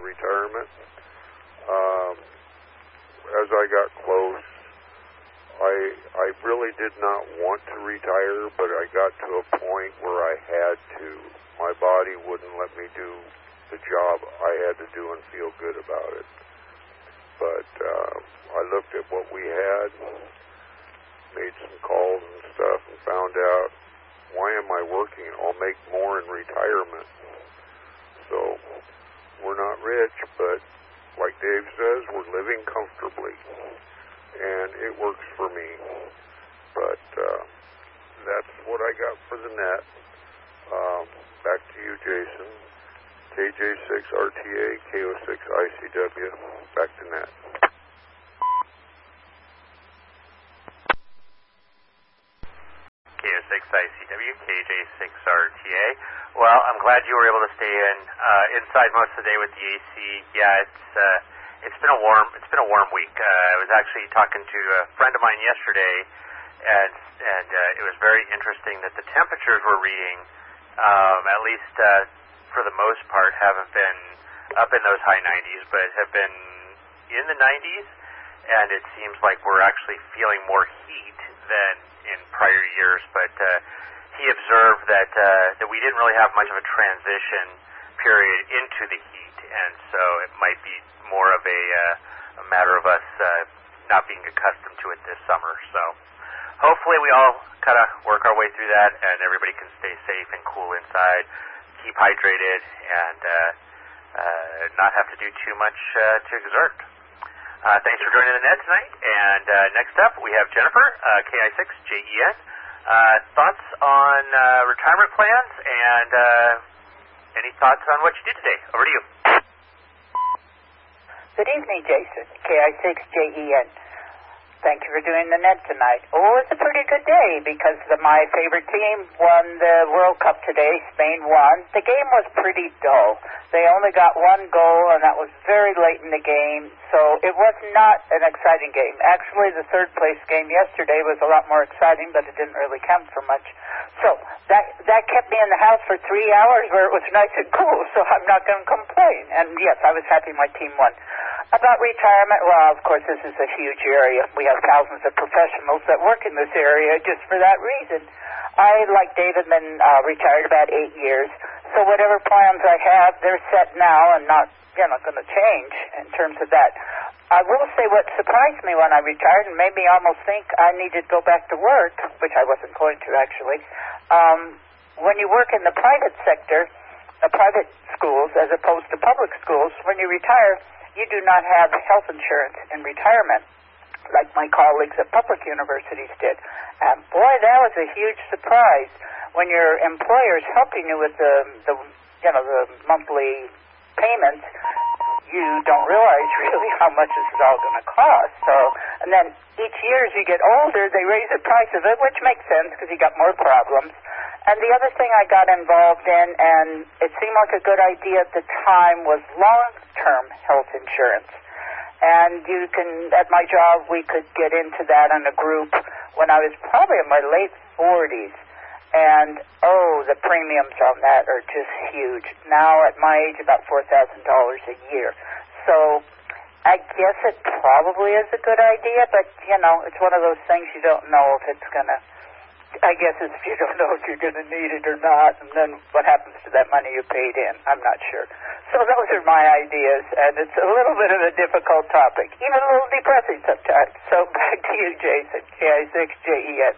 retirement. As I got close, I really did not want to retire, but I got to a point where I had to. My body wouldn't let me do the job I had to do and feel good about it. But I looked at what we had, made some calls and stuff, and found out, why am I working? I'll make more in retirement. So we're not rich, but like Dave says, we're living comfortably, and it works for me. But that's what I got for the net. Back to you, Jason. KJ6RTA, KO6ICW, back to net. KO6ICW, KJ6RTA. Well, I'm glad you were able to stay inside most of the day with the AC. Yeah, it's been a warm week. I was actually talking to a friend of mine yesterday, and it was very interesting that the temperatures we're reading, at least for the most part, haven't been up in those high 90s, but have been in the 90s, and it seems like we're actually feeling more heat than in prior years. But he observed that we didn't really have much of a transition period into the heat, and so it might be more of a matter of us not being accustomed to it this summer. So hopefully we all kind of work our way through that, and everybody can stay safe and cool inside, keep hydrated, and not have to do too much to exert. Thanks for joining the net tonight. And next up, we have Jennifer, KI6JEN. Thoughts on retirement plans, and any thoughts on what you did today? Over to you. Good evening, Jason, KI6JEN. Thank you for doing the net tonight. Oh, it's a pretty good day because my favorite team won the World Cup today. Spain won. The game was pretty dull. They only got one goal, and that was very late in the game, so it was not an exciting game. Actually, the third-place game yesterday was a lot more exciting, but it didn't really count for much. So that kept me in the house for 3 hours where it was nice and cool, so I'm not going to complain. And, yes, I was happy my team won. About retirement, well, of course, this is a huge area. We have thousands of professionals that work in this area just for that reason. I, like David, been retired about 8 years, so whatever plans I have, they're set now and not going to change in terms of that. I will say what surprised me when I retired and made me almost think I needed to go back to work, which I wasn't going to actually. When you work in the private sector, private schools as opposed to public schools, when you retire, you do not have health insurance in retirement like my colleagues at public universities did. And boy, that was a huge surprise when your employer is helping you with the monthly payments. You don't realize really how much this is all going to cost. So, and then each year as you get older, they raise the price of it, which makes sense because you got more problems. And the other thing I got involved in, and it seemed like a good idea at the time, was long-term health insurance. And you can, at my job, we could get into that in a group when I was probably in my late 40s. And, the premiums on that are just huge. Now, at my age, about $4,000 a year. So, I guess it probably is a good idea, but, it's one of those things you don't know if it's going to, I guess it's if you don't know if you're going to need it or not, and then what happens to that money you paid in. I'm not sure. So those are my ideas, and it's a little bit of a difficult topic, even a little depressing sometimes. So back to you, Jason, KI6JEN.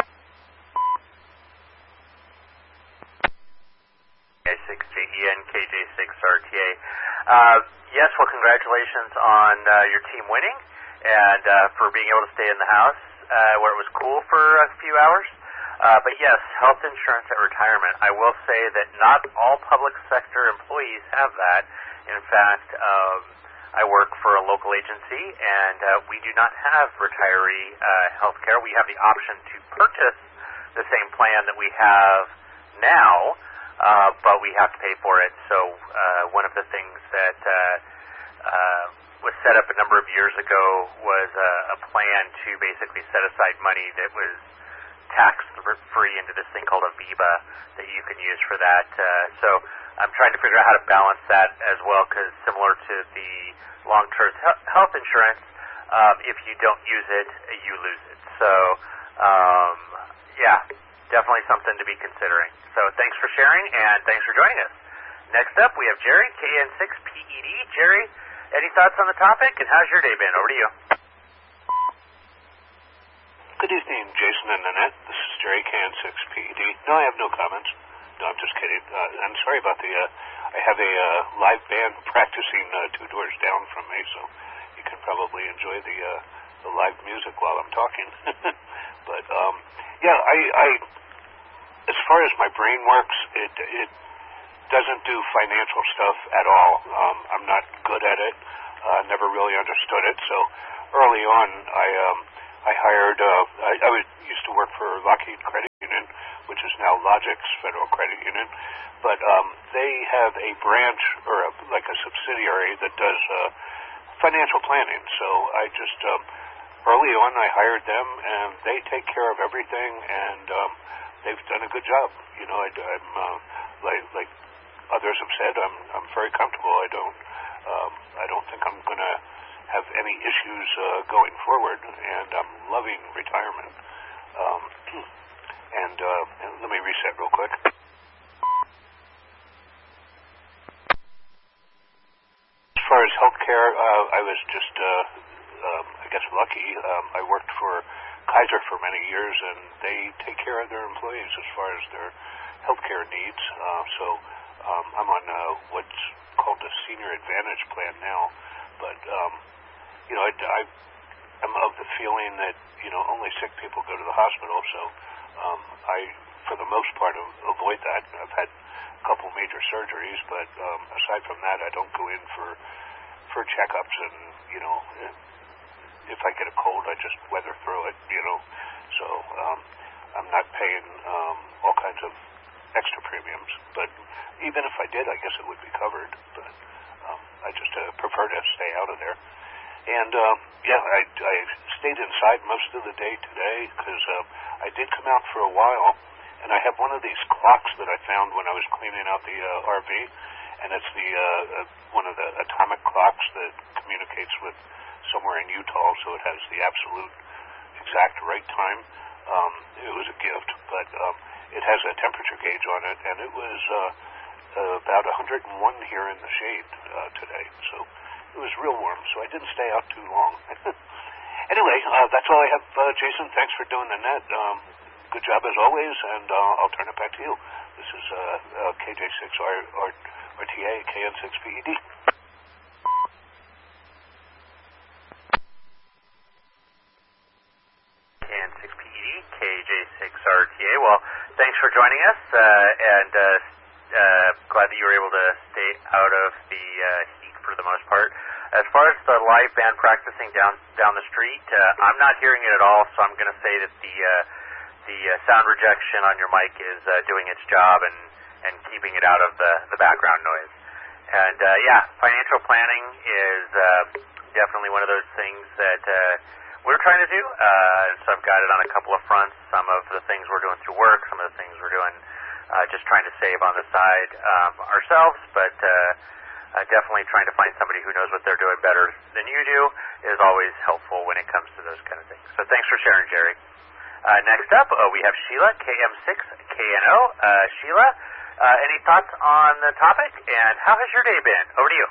KI6JEN, KJ6RTA. Yes, well, congratulations on your team winning, and for being able to stay in the house where it was cool for a few hours. But yes, health insurance at retirement. I will say that not all public sector employees have that. In fact, I work for a local agency, and we do not have retiree health care. We have the option to purchase the same plan that we have now, but we have to pay for it. So one of the things that was set up a number of years ago was a plan to basically set aside money that was tax-free into this thing called Aviva that you can use for that. So I'm trying to figure out how to balance that as well, because similar to the long-term health insurance, if you don't use it, you lose it. So, yeah, definitely something to be considering. So thanks for sharing, and thanks for joining us. Next up, we have Jerry, KN6PED. Jerry, any thoughts on the topic, and how's your day been? Over to you. Good evening, Jason and Nanette. This is Jerry, KN6PED. No, I have no comments. No, I'm just kidding. I'm sorry about the, I have a live band practicing 2 doors down from me, so you can probably enjoy the live music while I'm talking. But, yeah, I as far as my brain works, it doesn't do financial stuff at all. I'm not good at it. Never really understood it. So early on, I hired. I used to work for Lockheed Credit Union, which is now Logix Federal Credit Union, but they have a branch or like a subsidiary that does financial planning. So I just early on I hired them, and they take care of everything, and they've done a good job. You know, I'm like others have said, I'm very comfortable. I don't think I'm going to have any issues going forward, and I'm loving retirement. And let me reset real quick. As far as healthcare, I was just, I guess, lucky. I worked for Kaiser for many years, and they take care of their employees as far as their healthcare needs. So I'm on what's called the Senior Advantage plan now, but you know, I'm of the feeling that, you know, only sick people go to the hospital, so I, for the most part, avoid that. I've had a couple major surgeries, but aside from that, I don't go in for checkups, and, you know, if I get a cold, I just weather through it, you know, so I'm not paying all kinds of extra premiums, but even if I did, I guess it would be covered, but I just prefer to stay out of there. And, yeah, I stayed inside most of the day today because I did come out for a while, and I have one of these clocks that I found when I was cleaning out the RV, and it's the one of the atomic clocks that communicates with somewhere in Utah, so it has the absolute exact right time. It was a gift, but it has a temperature gauge on it, and it was about 101 here in the shade today, so it was real warm, so I didn't stay out too long. Anyway, that's all I have, Jason. Thanks for doing the net. Good job as always, and I'll turn it back to you. This is KJ6RTA, KN6PED. KN6PED, KJ6RTA. Well, thanks for joining us, and glad that you were able to stay out of the heat for the most part. As far as the live band practicing down the street, I'm not hearing it at all, so I'm going to say that the sound rejection on your mic is doing its job and keeping it out of the background noise. And yeah, financial planning is definitely one of those things that we're trying to do. So I've got it on a couple of fronts. Some of the things we're doing through work, some of the things we're doing just trying to save on the side ourselves, but definitely trying to find somebody who knows what they're doing better than you do is always helpful when it comes to those kind of things. So thanks for sharing, Jerry. Next up, we have Sheila, KM6KNO. Sheila, any thoughts on the topic, and how has your day been? Over to you.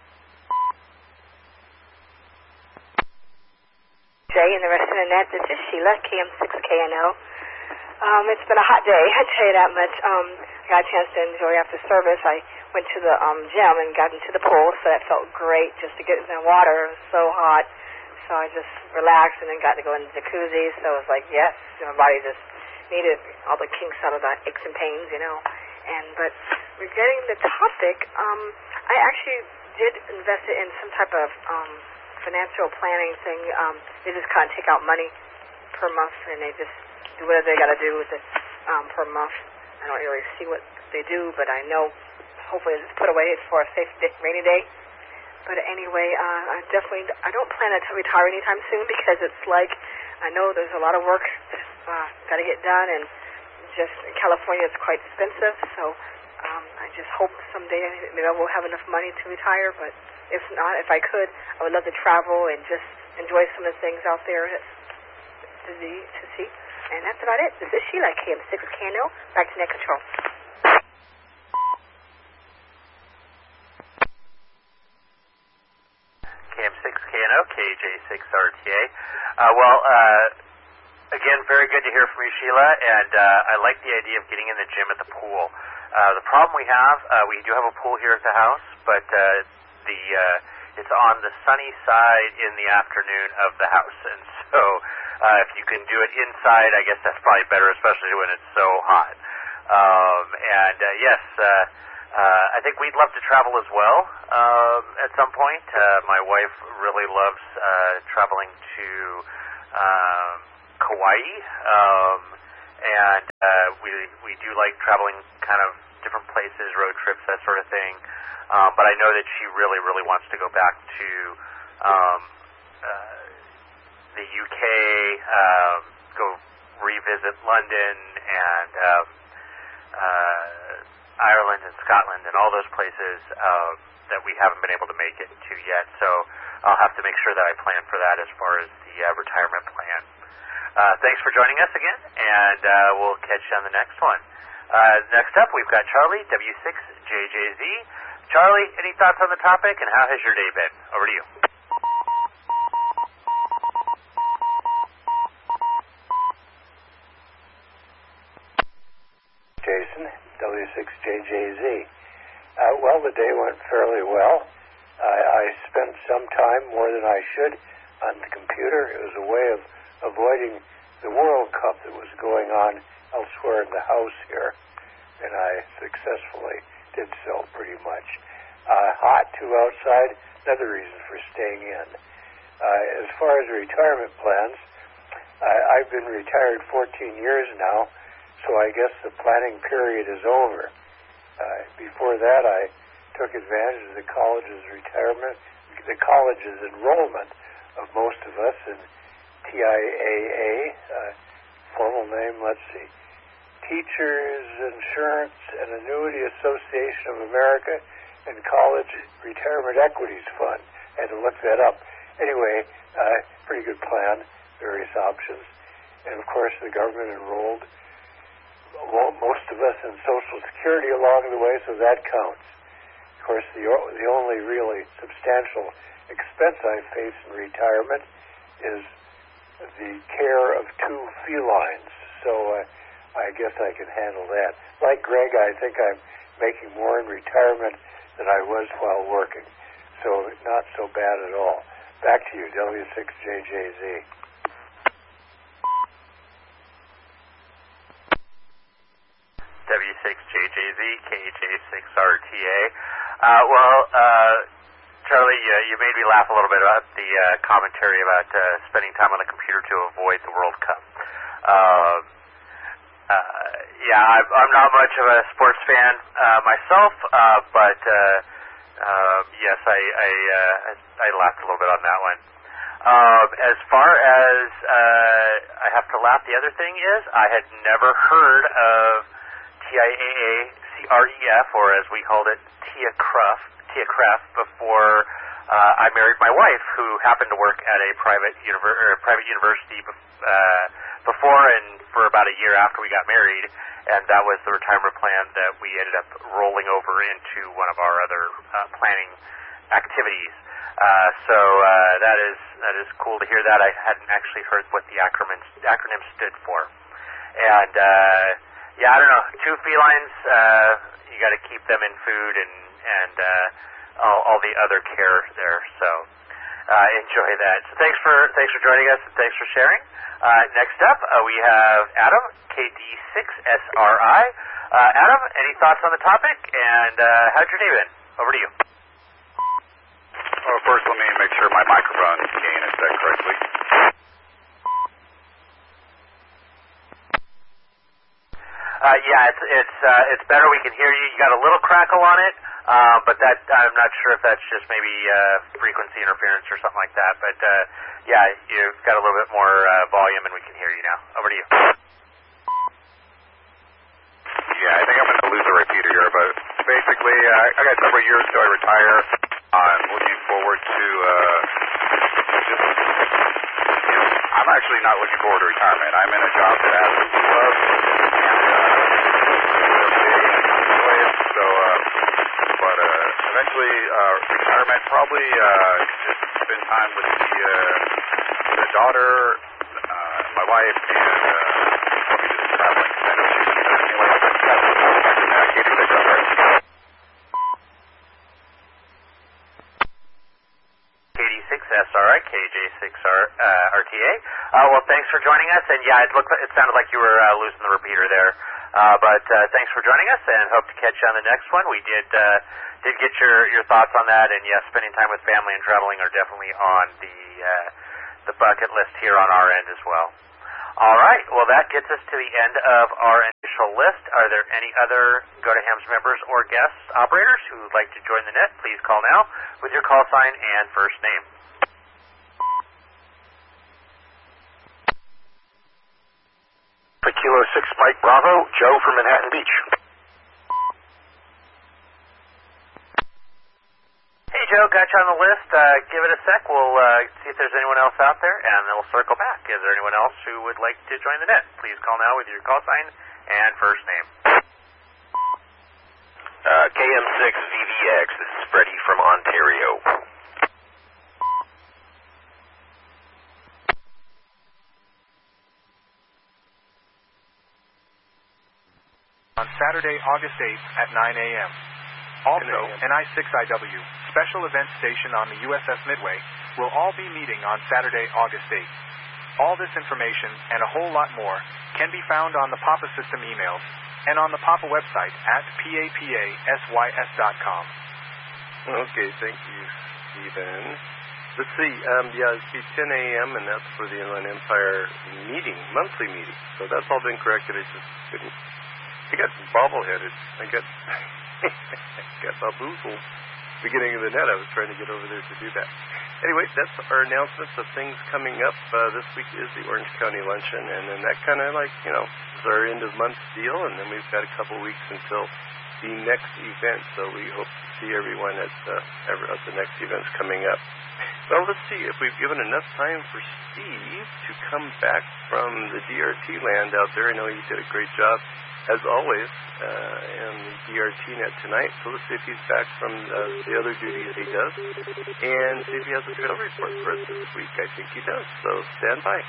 Jay and the rest of the net, this is Sheila, KM6KNO. It's been a hot day, I tell you that much. I got a chance to enjoy after service. I went to the gym and got into the pool, so that felt great just to get in the water. It was so hot, so I just relaxed and then got to go in the jacuzzi, so it was like, yes, my body just needed all the kinks out of the aches and pains, you know. But regarding the topic, I actually did invest it in some type of financial planning thing. They just kind of take out money per month, and they just do whatever they got to do with it per month. I don't really see what they do, but I know hopefully it's put away for a safe rainy day. But anyway, I don't plan to retire anytime soon because it's like I know there's a lot of work got to get done, and just California is quite expensive, so I just hope someday maybe I will have enough money to retire, but if not, if I could, I would love to travel and just enjoy some of the things out there to see. And that's about it. This is Sheila, KM6KNO. Back to Net Control. KM6KNO, KJ6RTA. Again, very good to hear from you, Sheila, and I like the idea of getting in the gym at the pool. The problem we do have a pool here at the house, but it's on the sunny side in the afternoon of the house, and so if you can do it inside, I guess that's probably better, especially when it's so hot. I think we'd love to travel as well at some point. My wife really loves traveling to Kauai, and we do like traveling kind of different places, road trips, that sort of thing. But I know that she really, really wants to go back to the UK, go revisit London and Ireland and Scotland and all those places that we haven't been able to make it to yet. So I'll have to make sure that I plan for that as far as the retirement plan. Thanks for joining us again, and we'll catch you on the next one. Next up, we've got Charlie, W6JJZ. Charlie, any thoughts on the topic, and how has your day been? Over to you. Jason, W6JJZ. Well, the day went fairly well. I spent some time, more than I should, on the computer. It was a way of avoiding the World Cup that was going on elsewhere in the house here, and I successfully did so pretty much. Hot too outside, another reason for staying in. As far as retirement plans, I've been retired 14 years now, so I guess the planning period is over. Before that, I took advantage of the college's enrollment of most of us in TIAA, formal name, let's see, Teachers Insurance and Annuity Association of America and College Retirement Equities Fund. I had to look that up. Anyway, pretty good plan, various options. And of course, the government enrolled most of us in Social Security along the way, so that counts. Of course, the only really substantial expense I face in retirement is the care of 2 felines. So I guess I can handle that. Like Greg, I think I'm making more in retirement than I was while working. So not so bad at all. Back to you, W6JJZ. W6JJZ, KJ6RTA. Charlie, you made me laugh a little bit about the commentary about spending time on the computer to avoid the World Cup. I'm not much of a sports fan myself, but yes, I laughed a little bit on that one. As far as I have to laugh, the other thing is I had never heard of TIAA CREF, or as we called it, TIACREF, before I married my wife, who happened to work at a private university before and for about a year after we got married, and that was the retirement plan that we ended up rolling over into one of our other planning activities. So that is cool to hear that. I hadn't actually heard what the acronym stood for. And I don't know, 2 felines, you got to keep them in food and all the other care there. So enjoy that. So thanks for joining us and thanks for sharing. Next up, we have Adam, KD6SRI. Adam, any thoughts on the topic? And how's your day been? Over to you. Well, first, let me make sure my microphone gain is set correctly. It's better. We can hear you. You got a little crackle on it, but that I'm not sure if that's just maybe frequency interference or something like that. But you've got a little bit more volume, and we can hear you now. Over to you. Yeah, I think I'm going to lose a repeater here, but basically, I got several years till I retire. I'm looking forward to I'm actually not looking forward to retirement. I'm in a job that I absolutely love, and but eventually retirement, probably just spend time with the daughter, my wife, and probably just traveling. KD6SRI, KJ6RTA. Well, thanks for joining us. And it sounded like you were losing the repeater there. But thanks for joining us, and hope to catch you on the next one. We did get your thoughts on that, and spending time with family and traveling are definitely on the bucket list here on our end as well. All right. Well, that gets us to the end of our initial list. Are there any other Go to Hams members or guests, operators, who would like to join the net? Please call now with your call sign and first name. For Kilo 6 Mike Bravo, Joe from Manhattan Beach. Hey, Joe, got you on the list. Give it a sec. We'll see if there's anyone else out there, and then we'll circle back. Is there anyone else who would like to join the net? Please call now with your call sign and first name. KM6VVX, this is Freddie from Ontario. On Saturday, August 8th at 9 a.m. Also, NI6IW, special event station on the USS Midway, will all be meeting on Saturday, August 8th. All this information and a whole lot more can be found on the PAPA system emails and on the PAPA website at papasys.com. Okay, thank you, Stephen. Let's see, it'd be 10 a.m., and that's for the Inland Empire meeting, monthly meeting. So that's all been corrected. I just didn't. I got bobble-headed. I got bamboozled. Beginning of the net, I was trying to get over there to do that. Anyway, that's our announcements of things coming up. This week is the Orange County Luncheon, and then that kind of is our end-of-month deal, and then we've got a couple weeks until the next event, so we hope to see everyone at the next events coming up. Well, let's see if we've given enough time for Steve to come back from the DRT land out there. I know he did a great job, as always, in the DRT net tonight. So let's see if he's back from the other duties he does, and see if he has a trail report for us this week. I think he does, so stand by.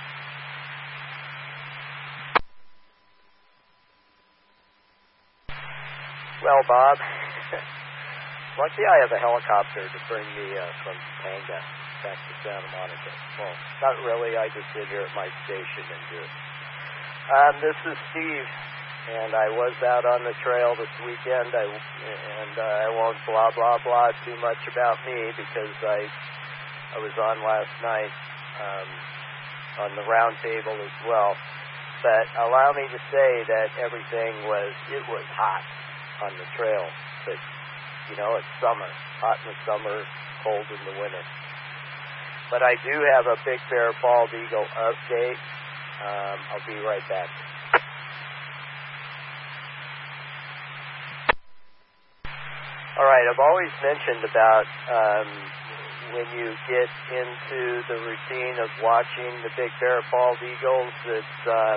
Well, Bob, lucky I have a helicopter to bring me from Topanga back to Santa Monica. Well, not really. I just sit here at my station and do it. This is Steve, and I was out on the trail this weekend, and I won't blah, blah, blah too much about me because I was on last night on the round table as well. But allow me to say that it was hot on the trail, but it's summer, hot in the summer, cold in the winter. But I do have a Big Bear Bald Eagle update. I'll be right back. All right, I've always mentioned about when you get into the routine of watching the Big Bear Bald Eagles, it's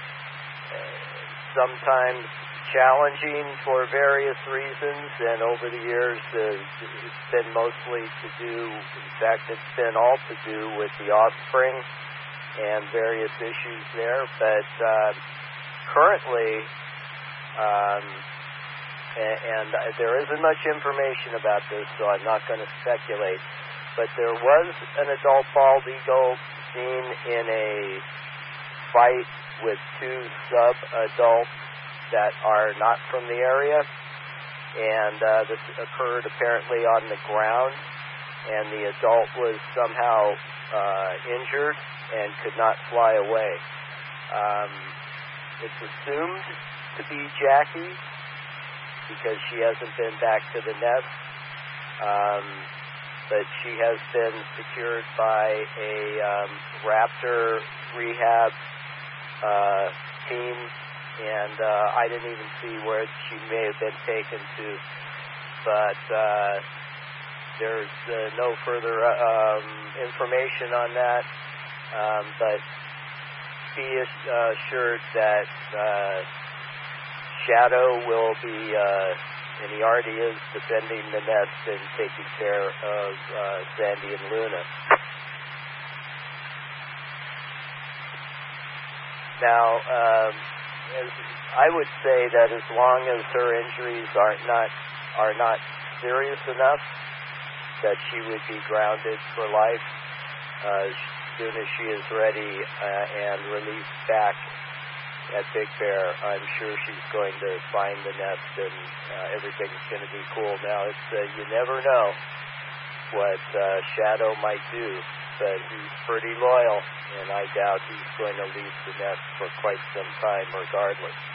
sometimes challenging for various reasons, and over the years it's been mostly to do, in fact it's been all to do with the offspring and various issues there, but currently and there isn't much information about this, so I'm not going to speculate, but there was an adult bald eagle seen in a fight with two sub-adults that are not from the area, and this occurred apparently on the ground, and the adult was somehow injured and could not fly away. It's assumed to be Jackie because she hasn't been back to the nest. But she has been secured by a raptor rehab team, and I didn't even see where she may have been taken to. But there's no further information on that. But be assured that Shadow will be, and he already is, defending the nest and taking care of Sandy and Luna. Now, I would say that as long as her injuries are not serious enough, that she would be grounded for life. As soon as she is ready and released back at Big Bear, I'm sure she's going to find the nest and everything's going to be cool. Now, it's you never know what Shadow might do, but he's pretty loyal, and I doubt he's going to leave the nest for quite some time regardless.